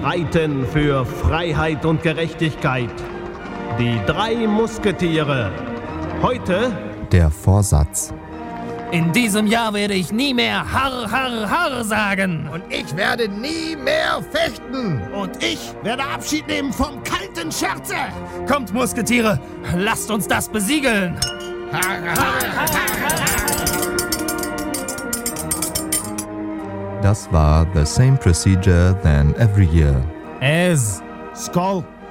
reiten für Freiheit und Gerechtigkeit. Die 3 Musketiere. Heute der Vorsatz. In diesem Jahr werde ich nie mehr Harr, Harr, Harr sagen. Und ich werde nie mehr fechten. Und ich werde Abschied nehmen vom kalten Scherze. Kommt, Musketiere, lasst uns das besiegeln. Harr, harr, harr, harr. Das war the same procedure than every year. Es. Skull.